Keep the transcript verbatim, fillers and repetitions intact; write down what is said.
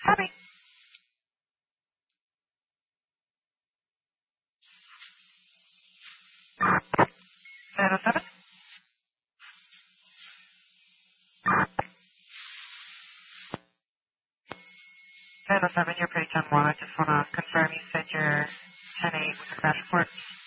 Copy. nine oh seven. nine oh seven, you're pretty ten one. I just want to confirm you said you're ten eight with the crash report.